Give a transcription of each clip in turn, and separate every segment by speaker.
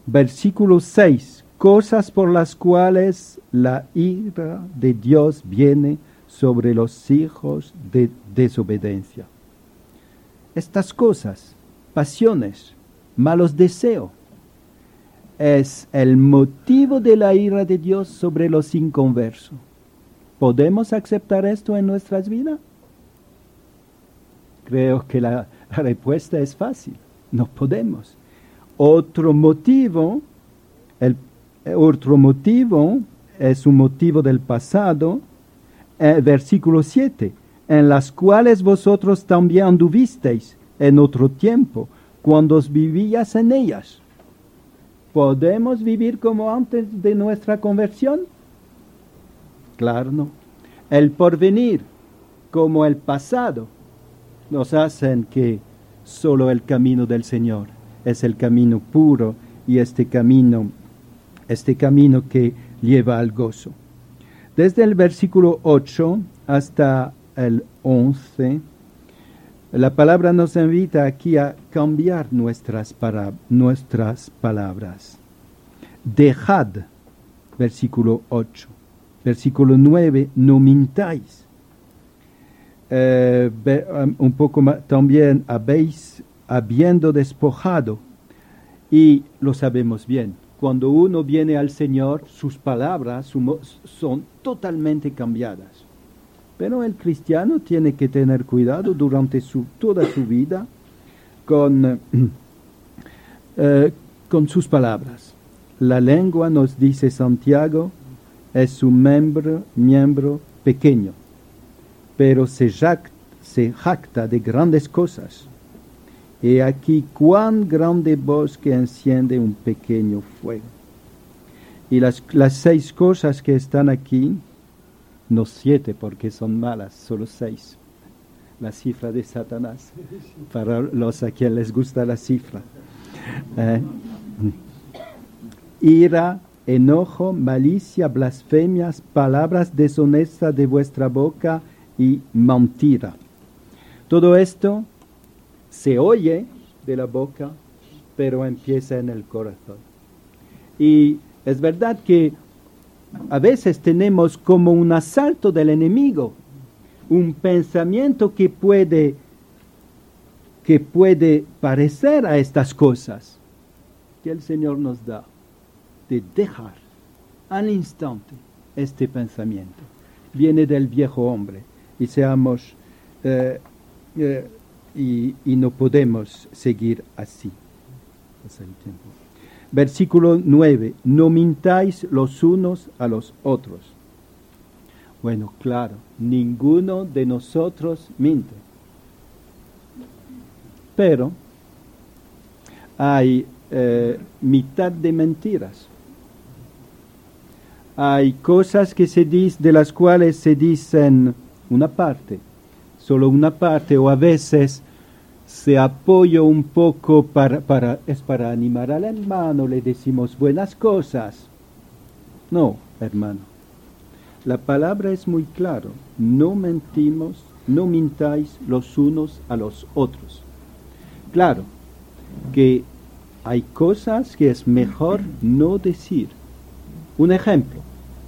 Speaker 1: Versículo 6. Cosas por las cuales la ira de Dios viene sobre los hijos de desobediencia. Estas cosas, pasiones, malos deseos, es el motivo de la ira de Dios sobre los inconversos. ¿Podemos aceptar esto en nuestras vidas? Creo que la respuesta es fácil. No podemos. Otro motivo es un motivo del pasado, versículo 7, en las cuales vosotros también anduvisteis en otro tiempo, cuando os vivíais en ellas. ¿Podemos vivir como antes de nuestra conversión? Claro, no. El porvenir, como el pasado, nos hacen que solo el camino del Señor es el camino puro y este camino que lleva al gozo. Desde el versículo 8 hasta el 11, la palabra nos invita aquí a cambiar nuestras palabras. Dejad, versículo 8. Versículo 9, no mintáis. Un poco más, también habiendo despojado, y lo sabemos bien, cuando uno viene al Señor, sus palabras son totalmente cambiadas. Pero el cristiano tiene que tener cuidado durante toda su vida con sus palabras. La lengua, nos dice Santiago, es un miembro pequeño, pero se jacta de grandes cosas. He aquí cuán grande bosque enciende un pequeño fuego. Y las 6 cosas que están aquí, no 7 porque son malas, solo 6. La cifra de Satanás, para los a quienes les gusta la cifra. Ira, enojo, malicia, blasfemias, palabras deshonestas de vuestra boca y mentira. Todo esto se oye de la boca, pero empieza en el corazón. Y es verdad que a veces tenemos como un asalto del enemigo, un pensamiento que puede parecer a estas cosas que el Señor nos da, de dejar al instante este pensamiento. Viene del viejo hombre y seamos y no podemos seguir así. Pasa el tiempo. Versículo 9. No mintáis los unos a los otros. Bueno, claro, ninguno de nosotros miente. Pero hay mitad de mentiras. Hay cosas de las cuales se dicen una parte, solo una parte, o a veces se apoya un poco para animar al hermano, le decimos buenas cosas. No, hermano, la palabra es muy clara, no mintáis los unos a los otros. Claro que hay cosas que es mejor no decir. Un ejemplo,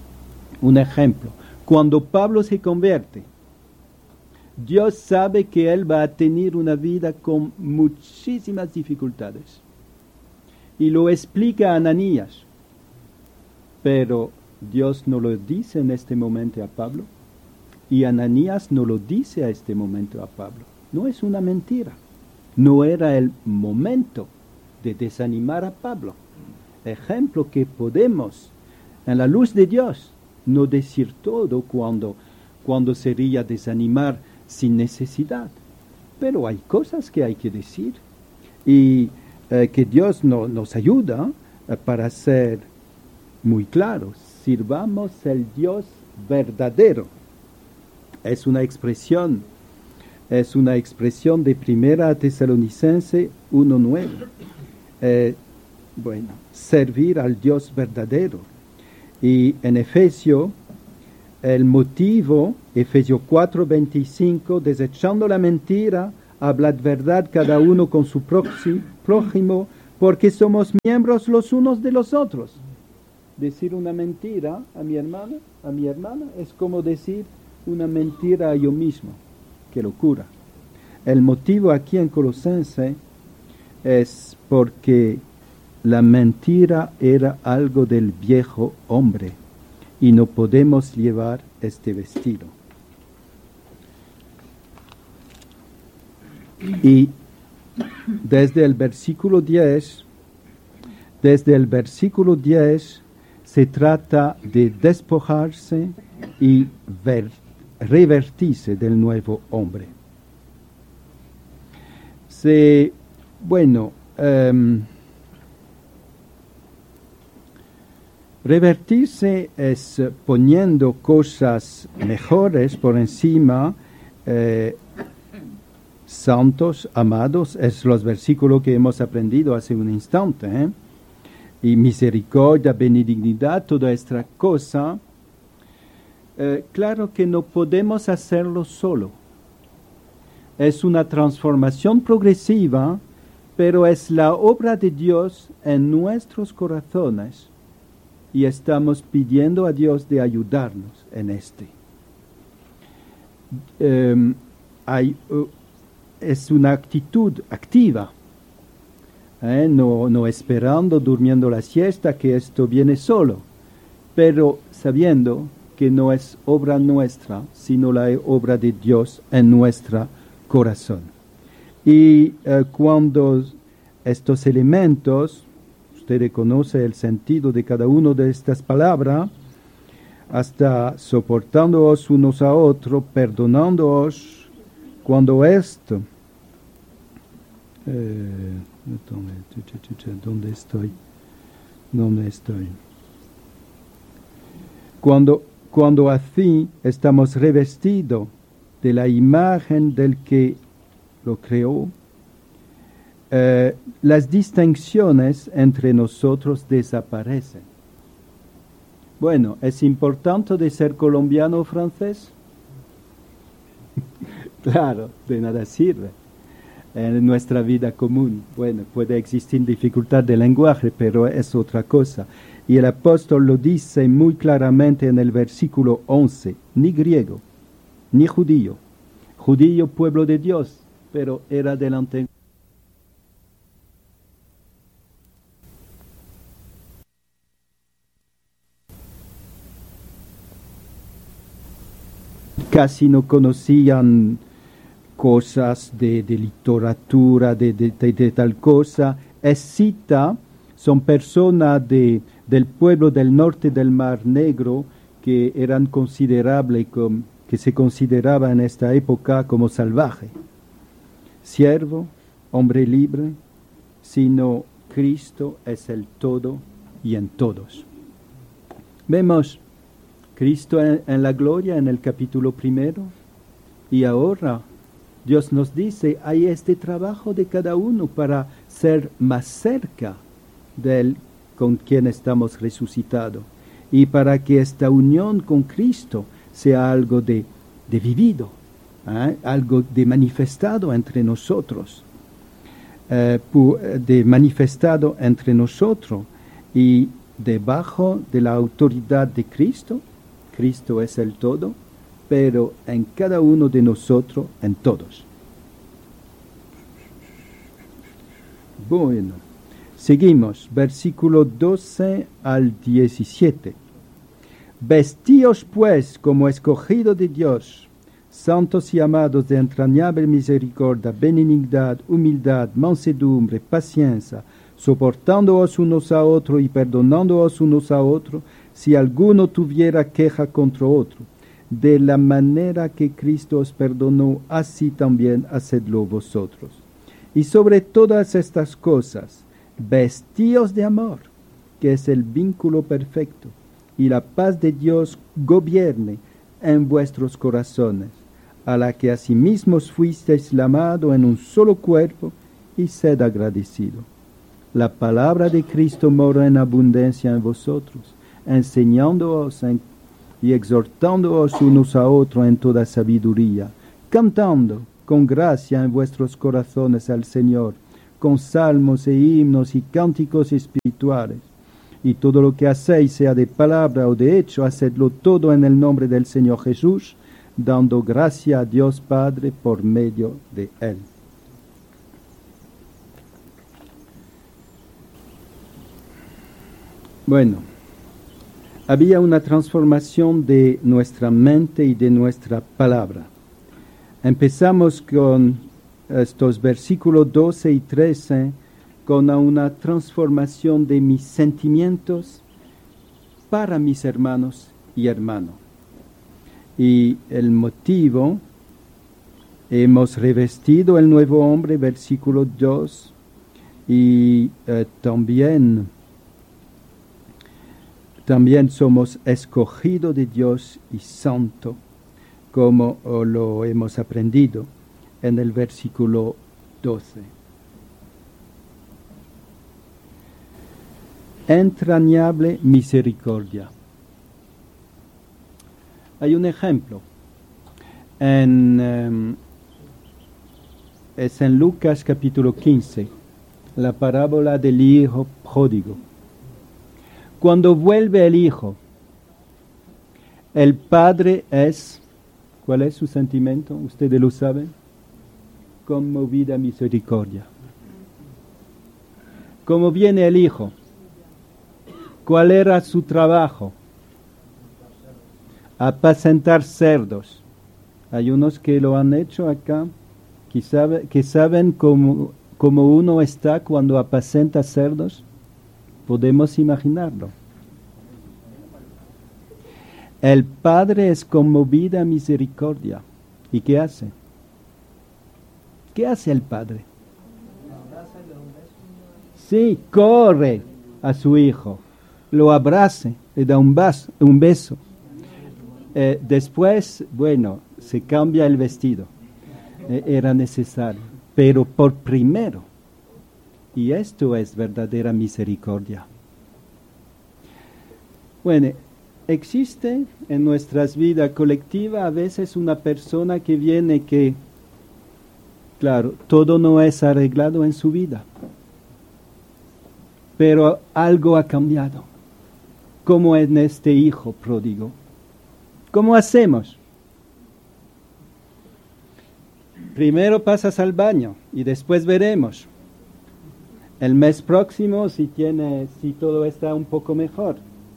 Speaker 1: cuando Pablo se convierte, Dios sabe que él va a tener una vida con muchísimas dificultades. Y lo explica a Ananías. Pero Dios no lo dice en este momento a Pablo. Y Ananías no lo dice a este momento a Pablo. No es una mentira. No era el momento de desanimar a Pablo. Ejemplo que podemos, en la luz de Dios, no decir todo cuando sería desanimar sin necesidad. Pero hay cosas que hay que decir y que Dios nos ayuda para ser muy claros. Sirvamos el Dios verdadero. Es una expresión de 1 Tesalonicense 1:9. Servir al Dios verdadero. Y en Efesios, el motivo, Efesios 4:25, desechando la mentira, hablad verdad cada uno con su prójimo, porque somos miembros los unos de los otros. Decir una mentira a mi hermana, es como decir una mentira a yo mismo. ¡Qué locura! El motivo aquí en Colosense es porque la mentira era algo del viejo hombre y no podemos llevar este vestido. Y desde el versículo 10 se trata de despojarse y revertirse del nuevo hombre. Revertirse es poniendo cosas mejores por encima, santos, amados, es los versículos que hemos aprendido hace un instante, y misericordia, benignidad, toda esta cosa. Claro que no podemos hacerlo solo. Es una transformación progresiva, pero es la obra de Dios en nuestros corazones y estamos pidiendo a Dios de ayudarnos en este. Es una actitud activa, no esperando, durmiendo la siesta, que esto viene solo, pero sabiendo que no es obra nuestra, sino la obra de Dios en nuestro corazón. Y cuando estos elementos, usted conoce el sentido de cada una de estas palabras, hasta soportándoos unos a otros, perdonándoos, cuando esto... ¿Dónde estoy? Cuando así estamos revestidos de la imagen del que lo creó, las distinciones entre nosotros desaparecen. Bueno, ¿es importante de ser colombiano o francés? Claro, de nada sirve en nuestra vida común. Bueno, puede existir dificultad de lenguaje, pero es otra cosa. Y el apóstol lo dice muy claramente en el versículo 11, ni griego, ni judío. Judío, pueblo de Dios, pero era del antiguo. Casi no conocían cosas de literatura, de tal cosa. Escita son personas del pueblo del norte del Mar Negro que eran considerables, que se consideraba en esta época como salvaje. Siervo, hombre libre, sino Cristo es el todo y en todos. Vemos Cristo en la gloria en el capítulo 1, y ahora Dios nos dice, hay este trabajo de cada uno para ser más cerca de Él con quien estamos resucitados, y para que esta unión con Cristo sea algo de vivido, algo de manifestado entre nosotros, y debajo de la autoridad de Cristo. Cristo es el todo, pero en cada uno de nosotros, en todos. Bueno, seguimos, versículo 12 al 17. Vestíos pues como escogidos de Dios, santos y amados, de entrañable misericordia, benignidad, humildad, mansedumbre, paciencia, soportándoos unos a otros y perdonándoos unos a otros, si alguno tuviera queja contra otro. De la manera que Cristo os perdonó, así también hacedlo vosotros. Y sobre todas estas cosas, vestíos de amor, que es el vínculo perfecto, y la paz de Dios gobierne en vuestros corazones, a la que asimismo fuisteis llamados en un solo cuerpo, y sed agradecido. La palabra de Cristo mora en abundancia en vosotros, enseñándoos y exhortándoos unos a otros en toda sabiduría, cantando con gracia en vuestros corazones al Señor, con salmos e himnos y cánticos espirituales. Y todo lo que hacéis, sea de palabra o de hecho, hacedlo todo en el nombre del Señor Jesús, dando gracia a Dios Padre por medio de Él. Bueno, había una transformación de nuestra mente y de nuestra palabra. Empezamos con estos versículos 12 y 13, con una transformación de mis sentimientos para mis hermanos y hermanos. Y el motivo, hemos revestido el nuevo hombre, versículo 2, y también somos escogidos de Dios y santo, como lo hemos aprendido en el versículo 12. Entrañable misericordia. Hay un ejemplo. Es en Lucas capítulo 15, la parábola del hijo pródigo. Cuando vuelve el hijo, el padre es, ¿cuál es su sentimiento? ¿Ustedes lo saben? Conmovida misericordia. ¿Cómo viene el hijo? ¿Cuál era su trabajo? Apacentar cerdos. Hay unos que lo han hecho acá, que saben cómo uno está cuando apacenta cerdos. Podemos imaginarlo. El Padre es conmovida misericordia. ¿Y qué hace? ¿Qué hace el Padre? Sí, corre a su hijo, lo abraza, le da un beso. Después, bueno, se cambia el vestido. Era necesario. Pero por primero, y esto es verdadera misericordia. Bueno, existe en nuestras vidas colectivas a veces una persona que viene que, claro, todo no es arreglado en su vida, pero algo ha cambiado, como en este hijo pródigo. ¿Cómo hacemos? Primero pasas al baño y después veremos. El mes próximo si todo está un poco mejor.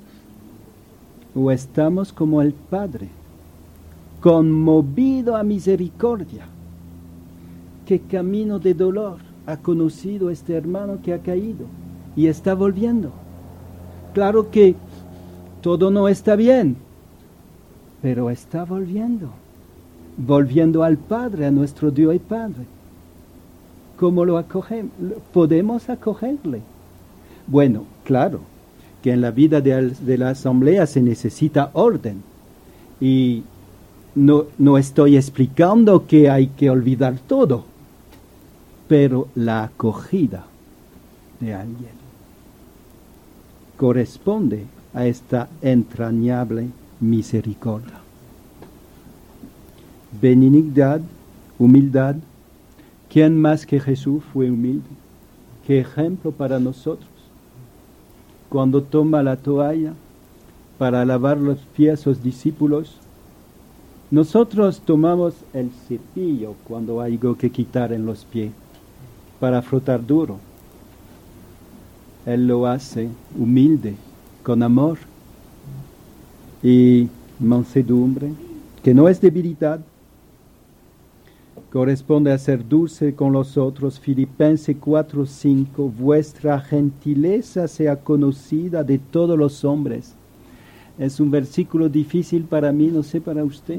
Speaker 1: O estamos como el Padre, conmovido a misericordia. ¿Qué camino de dolor ha conocido este hermano que ha caído y está volviendo? Claro que todo no está bien, pero está volviendo al Padre, a nuestro Dios y Padre. ¿Cómo lo acogemos? ¿Podemos acogerle? Bueno, claro, que en la vida de la asamblea se necesita orden. Y no estoy explicando que hay que olvidar todo, pero la acogida de alguien corresponde a esta entrañable misericordia. Benignidad, humildad. ¿Quién más que Jesús fue humilde? ¿Qué ejemplo para nosotros? Cuando toma la toalla para lavar los pies a los discípulos, nosotros tomamos el cepillo cuando hay algo que quitar en los pies para frotar duro. Él lo hace humilde, con amor y mansedumbre, que no es debilidad. Corresponde a ser dulce con los otros. Filipenses 4:5. Vuestra gentileza sea conocida de todos los hombres. Es un versículo difícil para mí, no sé para usted.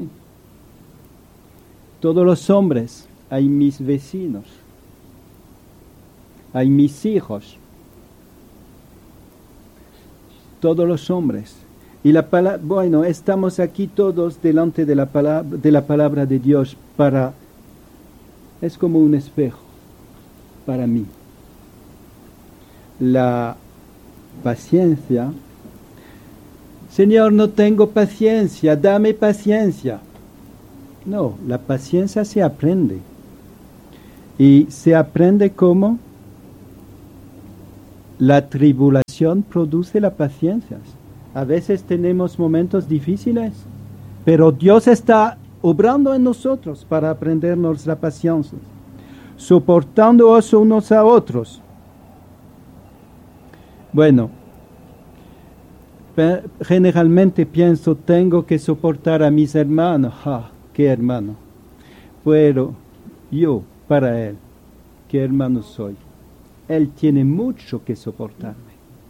Speaker 1: Todos los hombres, hay mis vecinos, hay mis hijos, todos los hombres. Y bueno, estamos aquí todos delante de la palabra de Dios es como un espejo para mí. La paciencia. Señor, no tengo paciencia, dame paciencia. No, la paciencia se aprende. ¿Y se aprende cómo? La tribulación produce la paciencia. A veces tenemos momentos difíciles, pero Dios está obrando en nosotros para aprendernos la paciencia, soportándoos unos a otros. Bueno, generalmente pienso, tengo que soportar a mis hermanos. ¿Qué hermano? Pero yo, para Él, ¿qué hermano soy? Él tiene mucho que soportarme.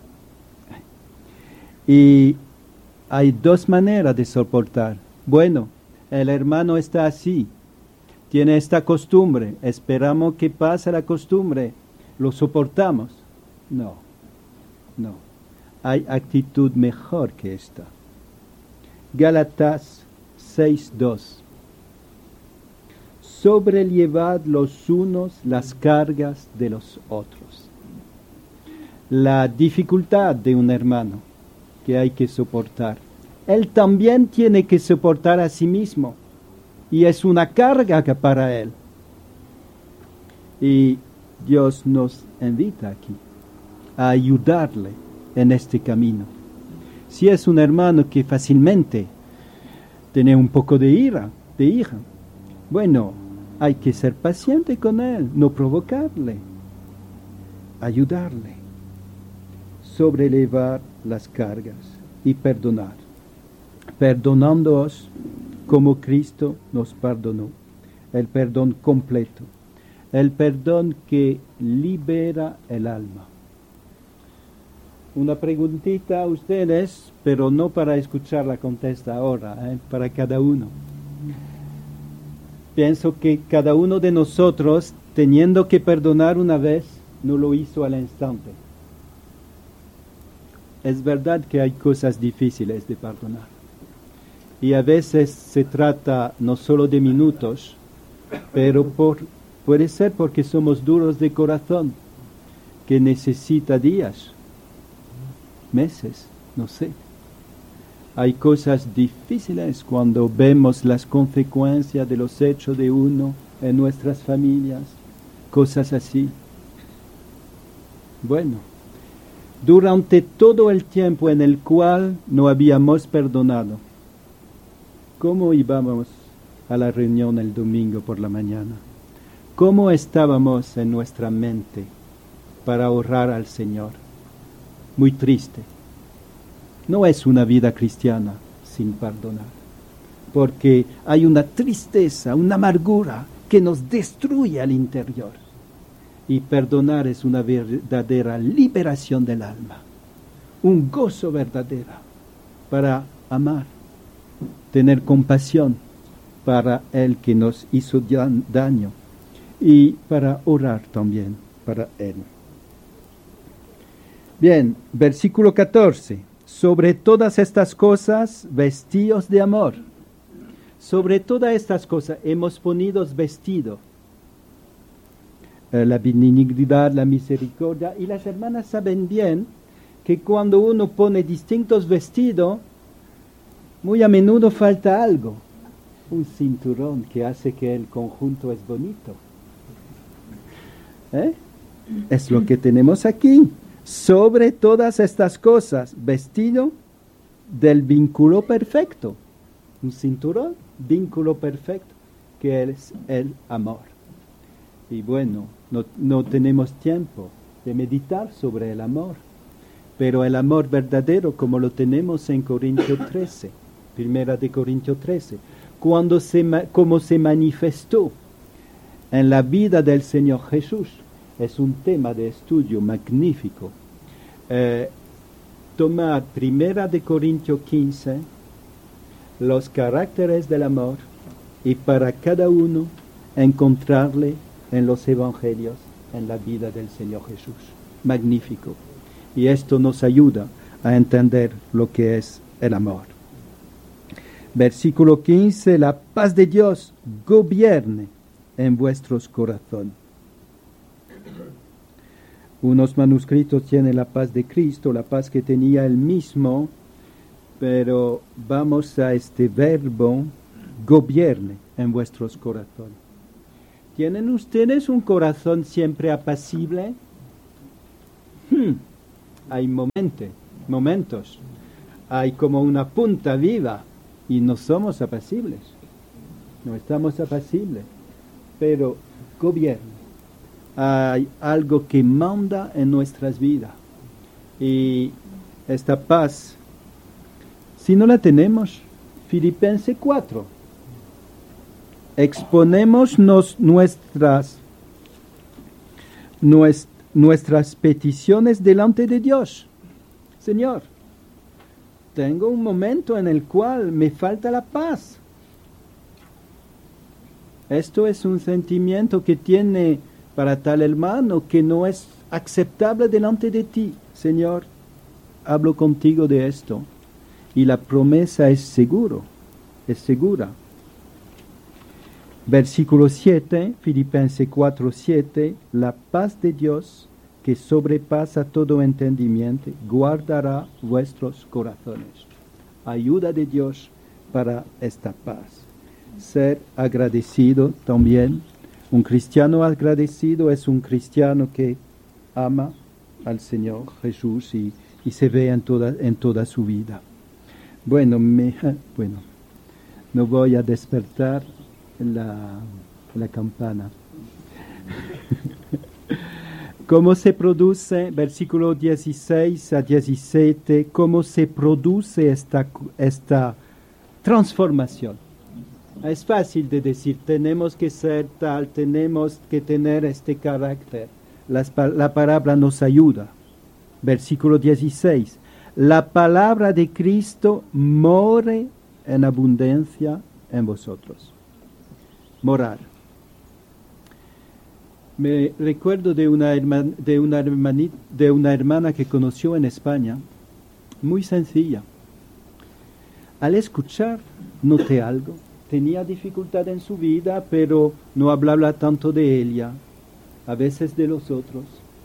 Speaker 1: Y hay dos maneras de soportar. Bueno, el hermano está así, tiene esta costumbre, esperamos que pase la costumbre, lo soportamos. No. Hay actitud mejor que esta. Gálatas 6:2. Sobrellevad los unos las cargas de los otros. La dificultad de un hermano que hay que soportar, él también tiene que soportar a sí mismo, y es una carga para él. Y Dios nos invita aquí a ayudarle en este camino. Si es un hermano que fácilmente tiene un poco de ira, bueno, hay que ser paciente con él, no provocarle, ayudarle, sobrellevar las cargas y perdonar, perdonándoos como Cristo nos perdonó, el perdón completo, el perdón que libera el alma. Una preguntita a ustedes, pero no para escuchar la contesta ahora, para cada uno. Pienso que cada uno de nosotros, teniendo que perdonar una vez, no lo hizo al instante. Es verdad que hay cosas difíciles de perdonar. Y a veces se trata no solo de minutos, pero puede ser porque somos duros de corazón, que necesita días, meses, no sé. Hay cosas difíciles cuando vemos las consecuencias de los hechos de uno en nuestras familias, cosas así. Bueno, durante todo el tiempo en el cual no habíamos perdonado, ¿cómo íbamos a la reunión el domingo por la mañana? ¿Cómo estábamos en nuestra mente para orar al Señor? Muy triste. No es una vida cristiana sin perdonar, porque hay una tristeza, una amargura que nos destruye al interior. Y perdonar es una verdadera liberación del alma, un gozo verdadero para amar, tener compasión para el que nos hizo daño y para orar también para él. Bien, versículo 14. Sobre todas estas cosas, vestíos de amor. Sobre todas estas cosas hemos ponido vestido. La benignidad, la misericordia. Y las hermanas saben bien que cuando uno pone distintos vestidos, muy a menudo falta algo. Un cinturón que hace que el conjunto es bonito. Es lo que tenemos aquí. Sobre todas estas cosas, vestido del vínculo perfecto. Un cinturón, vínculo perfecto, que es el amor. Y bueno, no tenemos tiempo de meditar sobre el amor, pero el amor verdadero, como lo tenemos en Corintios 13, Primera de Corintios 13, como se manifestó en la vida del Señor Jesús, es un tema de estudio magnífico. Tomar Primera de Corintios 15, los caracteres del amor, y para cada uno encontrarle en los evangelios, en la vida del Señor Jesús. Magnífico. Y esto nos ayuda a entender lo que es el amor. Versículo 15, la paz de Dios gobierne en vuestros corazones. Unos manuscritos tienen la paz de Cristo, la paz que tenía él mismo, pero vamos a este verbo, gobierne en vuestros corazones. ¿Tienen ustedes un corazón siempre apacible? hay momentos, hay como una punta viva y no somos apacibles, no estamos apacibles, pero gobierna. Hay algo que manda en nuestras vidas y esta paz, si no la tenemos, Filipenses 4, exponemos nuestras peticiones delante de Dios. Señor, tengo un momento en el cual me falta la paz. Esto es un sentimiento que tiene para tal hermano que no es aceptable delante de ti. Señor, hablo contigo de esto. Y la promesa es segura. Versículo 7, Filipenses 4, 7, la paz de Dios, que sobrepasa todo entendimiento, guardará vuestros corazones. Ayuda de Dios para esta paz. Ser agradecido también. Un cristiano agradecido es un cristiano que ama al Señor Jesús y se ve en toda su vida. Bueno, no voy a despertar la campana. ¿Cómo se produce, versículo 16 a 17, cómo se produce esta transformación? Es fácil de decir, tenemos que ser tal, tenemos que tener este carácter. La palabra nos ayuda. Versículo 16, la palabra de Cristo more en abundancia en vosotros. Morar. Me recuerdo de una hermana que conoció en España, muy sencilla. Al escuchar, noté algo. Tenía dificultad en su vida, pero no hablaba tanto de ella, a veces de los otros.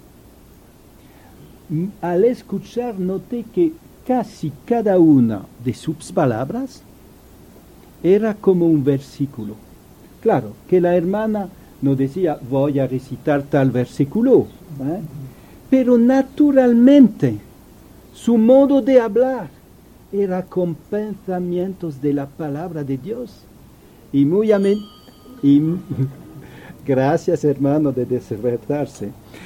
Speaker 1: Al escuchar, noté que casi cada una de sus palabras era como un versículo. Claro, que la hermana no decía, voy a recitar tal versículo, pero naturalmente su modo de hablar era con pensamientos de la palabra de Dios. Y gracias, hermano, de despertarse.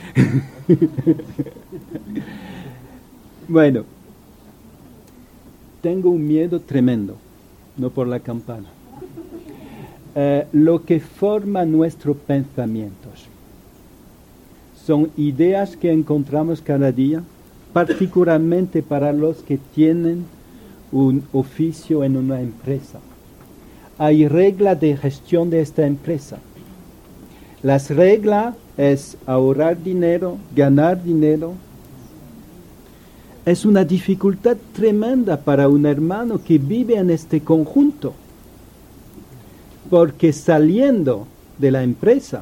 Speaker 1: Bueno, tengo un miedo tremendo, no por la campana. Lo que forma nuestros pensamientos son ideas que encontramos cada día, particularmente para los que tienen un oficio en una empresa. Hay reglas de gestión de esta empresa. Las reglas es ahorrar dinero, ganar dinero. Es una dificultad tremenda para un hermano que vive en este conjunto, porque saliendo de la empresa,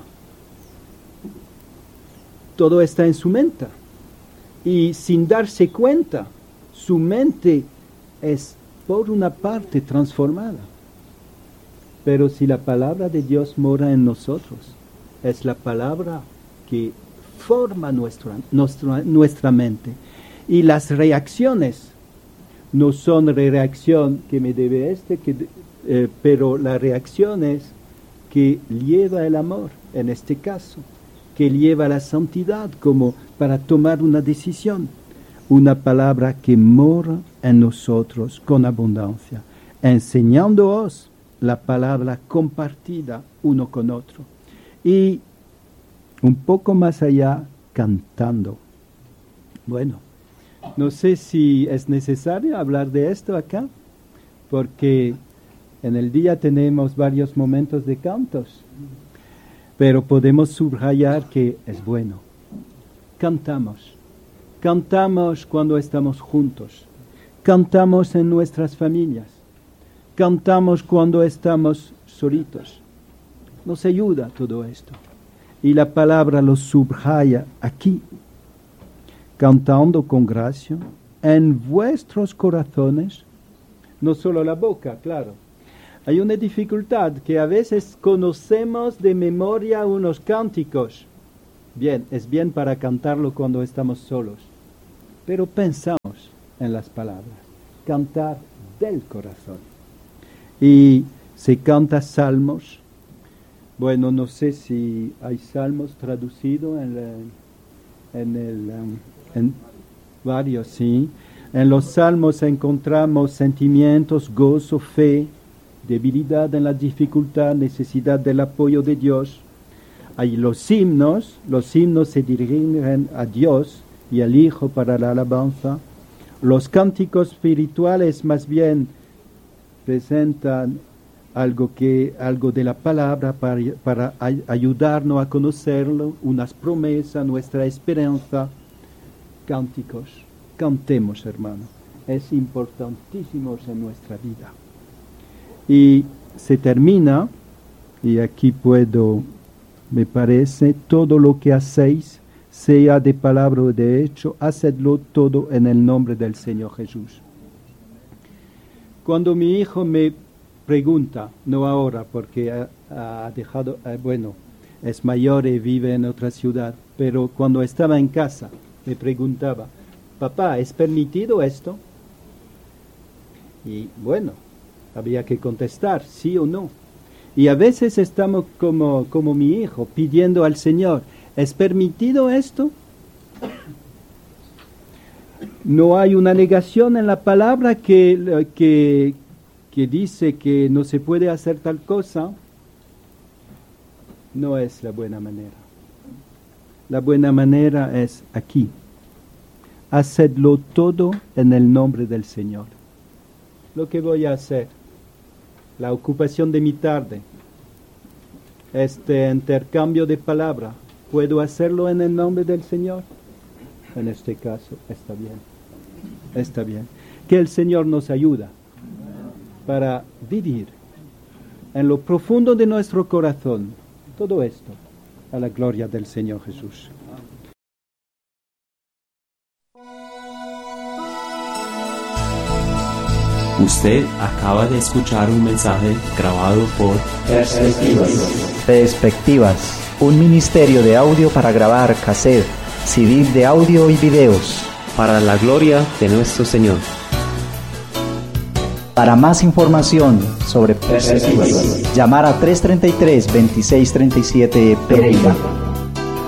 Speaker 1: todo está en su mente, y sin darse cuenta, su mente es por una parte transformada. Pero si la palabra de Dios mora en nosotros, es la palabra que forma nuestra mente. Y las reacciones no son reacción que me debe pero la reacción es que lleva el amor, en este caso, que lleva la santidad como para tomar una decisión. Una palabra que mora en nosotros con abundancia, enseñándoos la palabra compartida uno con otro. Y un poco más allá, cantando. Bueno, no sé si es necesario hablar de esto acá, porque en el día tenemos varios momentos de cantos, pero podemos subrayar que es bueno. Cantamos cuando estamos juntos, cantamos en nuestras familias, cantamos cuando estamos solitos. Nos ayuda todo esto. Y la palabra lo subraya aquí, cantando con gracia en vuestros corazones, no solo la boca, claro. Hay una dificultad que a veces conocemos de memoria unos cánticos. Bien, es bien para cantarlo cuando estamos solos. pero pensamos en las palabras, cantar del corazón. Y se canta salmos. Bueno, no sé si hay salmos traducidos en varios, sí. En los salmos encontramos sentimientos, gozo, fe, debilidad en la dificultad, necesidad del apoyo de Dios. Hay los himnos se dirigen a Dios y al Hijo para la alabanza. Los cánticos espirituales más bien presentan algo de la palabra para ayudarnos a conocerlo, unas promesas, nuestra esperanza. Cánticos, cantemos, hermano, es importantísimo en nuestra vida. Y se termina, y aquí me parece, todo lo que hacéis, sea de palabra o de hecho, hacedlo todo en el nombre del Señor Jesús. Cuando mi hijo me pregunta, no ahora porque ha dejado, es mayor y vive en otra ciudad, pero cuando estaba en casa me preguntaba, papá, ¿es permitido esto? Y bueno, había que contestar sí o no. Y a veces estamos como mi hijo, pidiendo al Señor, ¿es permitido esto? No hay una negación en la palabra que dice que no se puede hacer tal cosa. No es la buena manera. La buena manera es aquí. Hacedlo todo en el nombre del Señor. Lo que voy a hacer, la ocupación de mi tarde, este intercambio de palabra, ¿puedo hacerlo en el nombre del Señor? En este caso, está bien. Está bien. Que el Señor nos ayude para vivir en lo profundo de nuestro corazón todo esto a la gloria del Señor Jesús.
Speaker 2: Usted acaba de escuchar un mensaje grabado por
Speaker 3: Perspectivas, un ministerio de audio para grabar cassette, CD de audio y videos.
Speaker 2: Para la gloria de nuestro Señor.
Speaker 3: Para más información sobre Perspectivas, llamar a 333-2637 Pereira.